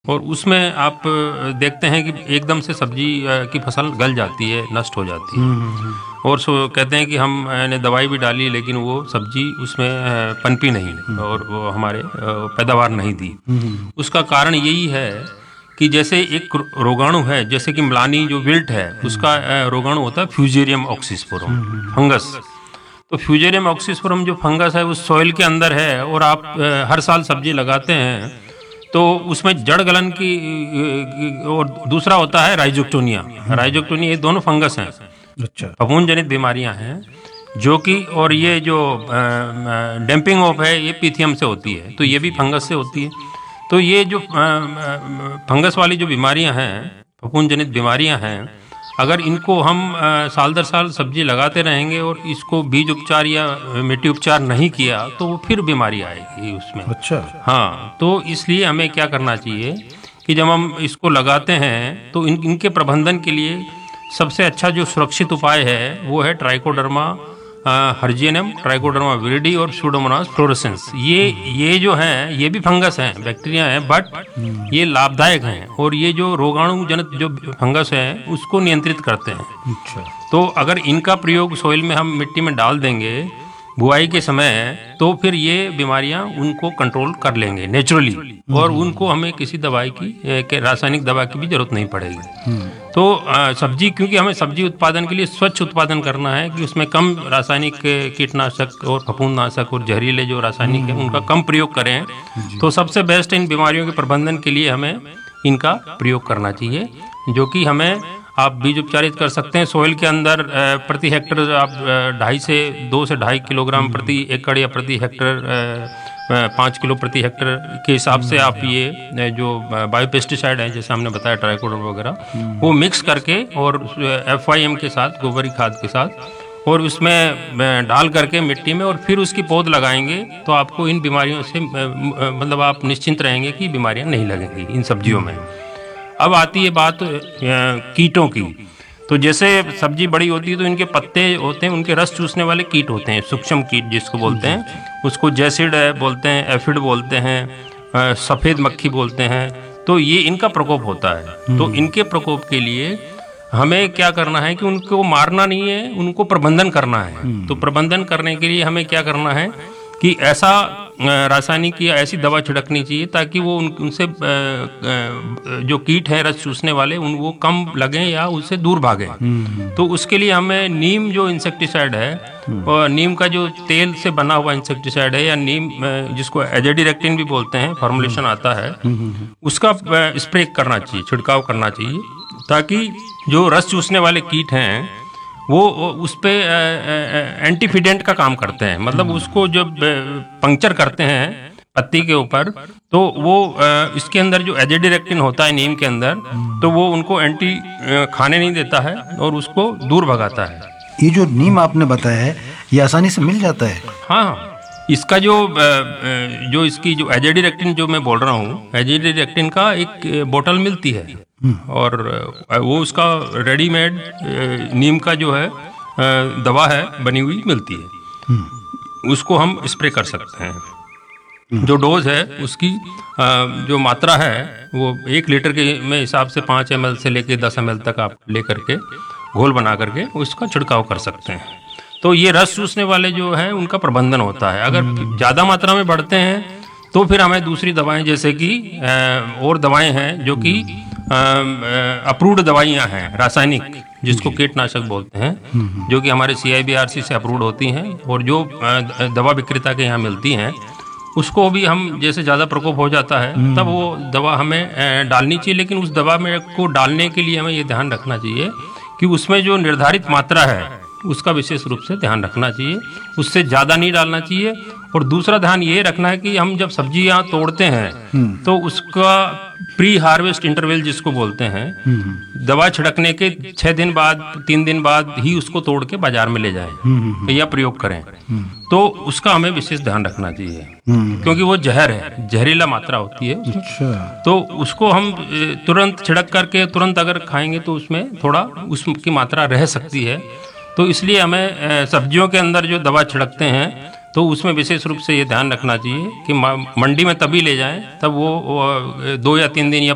और उसमें आप देखते हैं कि एकदम से सब्जी की फसल गल जाती है, नष्ट हो जाती है। और कहते हैं कि हमने दवाई भी डाली लेकिन वो सब्जी उसमें पनपी नहीं और वो हमारे पैदावार नहीं दी। उसका कारण यही है कि जैसे एक रोगाणु है, जैसे कि म्लानी जो विल्ट है उसका रोगाणु होता है फ्यूजेरियम ऑक्सीस्पोरम फंगस। तो फ्यूजेरियम ऑक्सीस्पोरम जो फंगस है वो सॉइल के अंदर है और आप हर साल सब्जी लगाते हैं तो उसमें जड़ गलन की और दूसरा होता है राइजोक्टोनिया। राइजोक्टोनिया ये दोनों फंगस हैं, अच्छा, फफूंद जनित बीमारियां हैं जो कि, और ये जो डैम्पिंग ऑफ है ये पीथियम से होती है, तो ये भी फंगस से होती है। तो ये जो फंगस वाली जो बीमारियां हैं, फफूंद जनित बीमारियां हैं, अगर इनको हम साल दर साल सब्जी लगाते रहेंगे और इसको बीज उपचार या मिट्टी उपचार नहीं किया तो वो फिर बीमारी आएगी उसमें। अच्छा, हाँ, तो इसलिए हमें क्या करना चाहिए कि जब हम इसको लगाते हैं तो इनके प्रबंधन के लिए सबसे अच्छा जो सुरक्षित उपाय है वो है ट्राइकोडर्मा हर्जियनम, ट्राइकोडर्मा विरिडी और सूडोमोनास फ्लोरेसेंस। ये जो हैं ये भी फंगस हैं, बैक्टीरिया हैं, बट ये लाभदायक हैं और ये जो रोगाणु जनित जो फंगस है उसको नियंत्रित करते हैं। अच्छा, तो अगर इनका प्रयोग सोइल में हम मिट्टी में डाल देंगे बुआई के समय तो फिर ये बीमारियां उनको कंट्रोल कर लेंगे नेचुरली और उनको हमें किसी दवाई की रासायनिक दवा की भी जरूरत नहीं पड़ेगी। तो सब्जी, क्योंकि हमें सब्जी उत्पादन के लिए स्वच्छ उत्पादन करना है कि उसमें कम रासायनिक कीटनाशक और फफूंदनाशक और जहरीले जो रासायनिक है उनका कम प्रयोग करें, तो सबसे बेस्ट इन बीमारियों के प्रबंधन के लिए हमें इनका प्रयोग करना चाहिए, जो कि हमें आप बीज उपचारित कर सकते हैं। सोइल के अंदर प्रति हेक्टर आप 2 से 2.5 किलोग्राम प्रति एकड़ या प्रति हेक्टर 5 किलो प्रति हेक्टर के हिसाब से आप ये जो बायोपेस्टिसाइड है जैसे हमने बताया ट्राइकोडर्मा वगैरह वो मिक्स करके और FYM के साथ, गोबरी खाद के साथ, और उसमें डाल करके मिट्टी में और फिर उसकी पौध लगाएंगे तो आपको इन बीमारियों से मतलब आप निश्चिंत रहेंगे कि बीमारियां नहीं लगेंगी इन सब्जियों में। अब आती है बात कीटों की। तो जैसे सब्जी बड़ी होती है तो इनके पत्ते होते हैं, उनके रस चूसने वाले कीट होते हैं, सूक्ष्म कीट जिसको बोलते हैं, उसको जैसिड बोलते हैं, एफिड बोलते हैं, सफ़ेद मक्खी बोलते हैं। तो ये इनका प्रकोप होता है। तो इनके प्रकोप के लिए हमें क्या करना है कि उनको मारना नहीं है, उनको प्रबंधन करना है। तो प्रबंधन करने के लिए हमें क्या करना है कि ऐसा रासायनिक या ऐसी दवा छिड़कनी चाहिए ताकि वो उनसे जो कीट हैं रस चूसने वाले वो कम लगें या उससे दूर भागें। तो उसके लिए हमें नीम जो इंसेक्टिसाइड है और नीम का जो तेल से बना हुआ इंसेक्टिसाइड है या नीम जिसको एजेडिरेक्टिन भी बोलते हैं, फॉर्मुलेशन आता है, उसका स्प्रे करना चाहिए, छिड़काव करना चाहिए ताकि जो रस चूसने वाले कीट हैं वो उस पे एंटीफिडेंट का काम करते हैं। मतलब उसको जब पंक्चर करते हैं पत्ती के ऊपर तो वो इसके अंदर जो एजेडिरेक्टिन होता है नीम के अंदर, तो वो उनको एंटी खाने नहीं देता है और उसको दूर भगाता है। ये जो नीम आपने बताया है ये आसानी से मिल जाता है? हाँ, इसका जो इसकी जो एजेडिरेक्टिन जो मैं बोल रहा हूँ, एजेडिरेक्टिन का एक बोतल मिलती है और वो उसका रेडीमेड नीम का जो है दवा है बनी हुई मिलती है, उसको हम स्प्रे कर सकते हैं। जो डोज है उसकी जो मात्रा है वो 1 लीटर के में हिसाब से 5 ml से लेके 10 ml तक आप ले करके घोल बना करके उसका छिड़काव कर सकते हैं। तो ये रस चूसने वाले जो हैं उनका प्रबंधन होता है। अगर ज़्यादा मात्रा में बढ़ते हैं तो फिर हमें दूसरी दवाएं जैसे कि और दवाएं हैं जो कि अप्रूव्ड दवाइयाँ हैं रासायनिक, जिसको कीटनाशक बोलते हैं, जो कि हमारे CIBRC से अप्रूव्ड होती हैं और जो दवा विक्रेता के यहाँ मिलती हैं उसको भी हम जैसे ज़्यादा प्रकोप हो जाता है तब वो दवा हमें डालनी चाहिए। लेकिन उस दवा में को डालने के लिए हमें ये ध्यान रखना चाहिए कि उसमें जो निर्धारित मात्रा है उसका विशेष रूप से ध्यान रखना चाहिए, उससे ज़्यादा नहीं डालना चाहिए। और दूसरा ध्यान ये रखना है कि हम जब सब्जियां तोड़ते हैं तो उसका प्री हार्वेस्ट इंटरवल जिसको बोलते हैं, दवा छिड़कने के 6 दिन बाद 3 दिन बाद ही उसको तोड़ के बाजार में ले जाएं या प्रयोग करें, तो उसका हमें विशेष ध्यान रखना चाहिए क्योंकि वो जहर है, जहरीला मात्रा होती है। अच्छा, तो उसको हम तुरंत छिड़क करके तुरंत अगर खाएंगे तो उसमें थोड़ा उसकी मात्रा रह सकती है। तो इसलिए हमें सब्जियों के अंदर जो दवा छिड़कते हैं तो उसमें विशेष रूप से ये ध्यान रखना चाहिए कि मंडी में तभी ले जाएं तब वो 2 या 3 दिन या